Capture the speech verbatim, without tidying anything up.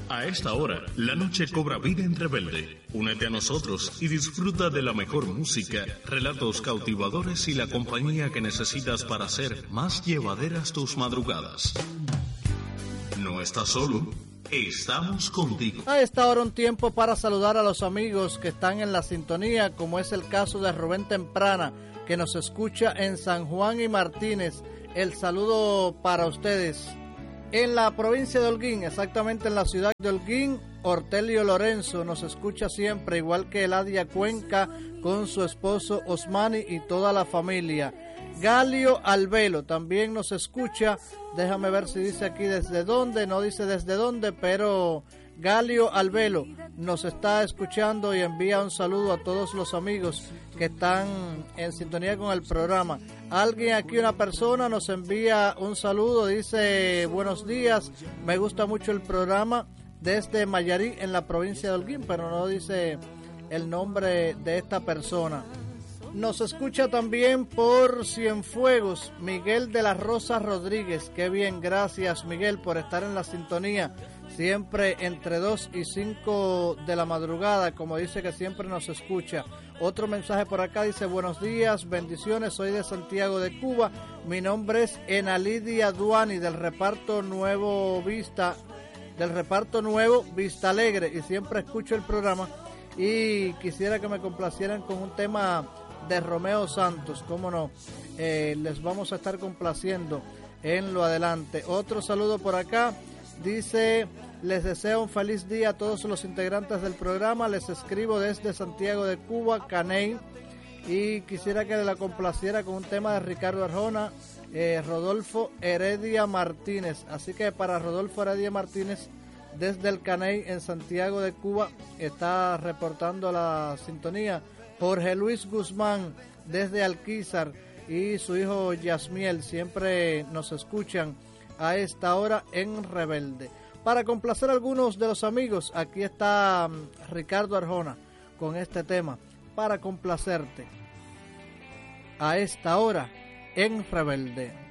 A esta hora, la noche cobra vida en Rebelde. Únete a nosotros y disfruta de la mejor música, relatos cautivadores y la compañía que necesitas para hacer más llevaderas tus madrugadas. No estás solo, estamos contigo. A esta hora un tiempo para saludar a los amigos que están en la sintonía, como es el caso de Rubén Temprana, que nos escucha en San Juan y Martínez. El saludo para ustedes. En la provincia de Holguín, exactamente en la ciudad de Holguín, Ortelio Lorenzo nos escucha siempre, igual que Eladia Cuenca con su esposo Osmani y toda la familia. Galio Albelo también nos escucha, déjame ver si dice aquí desde dónde, no dice desde dónde, pero Galio Albelo nos está escuchando y envía un saludo a todos los amigos que están en sintonía con el programa. Alguien aquí, una persona, nos envía un saludo, dice: buenos días, me gusta mucho el programa, desde Mayarí en la provincia de Holguín, pero no dice el nombre de esta persona. Nos escucha también por Cienfuegos, Miguel de la Rosa Rodríguez. Qué bien, gracias Miguel por estar en la sintonía, siempre entre dos y cinco de la madrugada, como dice que siempre nos escucha. Otro mensaje por acá dice: buenos días, bendiciones, soy de Santiago de Cuba, mi nombre es Enalidia Duani del reparto Nuevo Vista, del reparto Nuevo Vista Alegre, y siempre escucho el programa y quisiera que me complacieran con un tema de Romeo Santos, cómo no, eh, les vamos a estar complaciendo en lo adelante. Otro saludo por acá, dice: les deseo un feliz día a todos los integrantes del programa, les escribo desde Santiago de Cuba, Caney, y quisiera que la complaciera con un tema de Ricardo Arjona, eh, Rodolfo Heredia Martínez. Así que para Rodolfo Heredia Martínez, desde el Caney en Santiago de Cuba, está reportando la sintonía. Jorge Luis Guzmán desde Alquizar y su hijo Yasmiel siempre nos escuchan a esta hora en Rebelde. Para complacer a algunos de los amigos, aquí está Ricardo Arjona con este tema, para complacerte a esta hora en Rebelde.